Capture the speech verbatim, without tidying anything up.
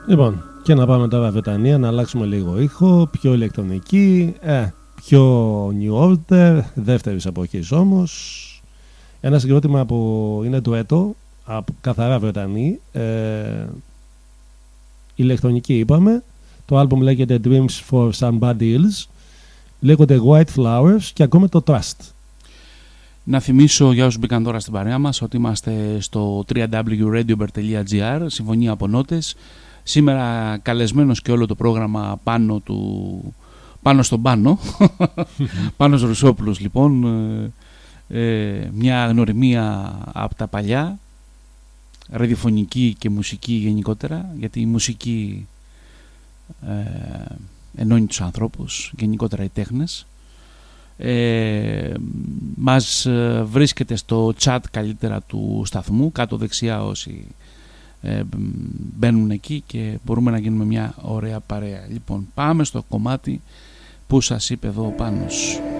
Λοιπόν, και να πάμε τώρα Βρετανία, να αλλάξουμε λίγο ήχο, πιο ηλεκτρονική, ε, πιο new order, δεύτερης εποχής όμως. Ένα συγκρότημα που είναι ντουέτο, από καθαρά Βρετανή, ε, ηλεκτρονική είπαμε. Το άλμπουμ λέγεται Dreams for Somebody Else, λέγονται White Flowers και ακούμε το Trust. Να θυμίσω για όσους μπήκαν τώρα στην παρέα μας ότι είμαστε στο double-u double-u double-u τελεία radio bird τελεία gr, συμφωνία από νότες. Σήμερα καλεσμένος και όλο το πρόγραμμα πάνω, του, πάνω στον πάνω, Πάνος Ρουσόπουλος λοιπόν, ε, μια γνωριμία από τα παλιά, ραδιοφωνική και μουσική γενικότερα, γιατί η μουσική ε, ενώνει τους ανθρώπους, γενικότερα οι τέχνες. Ε, μας βρίσκεται στο chat καλύτερα του σταθμού, κάτω δεξιά όσοι ε, μπαίνουν εκεί και μπορούμε να γίνουμε μια ωραία παρέα. Λοιπόν, πάμε στο κομμάτι που σας είπε εδώ ο Πάνος.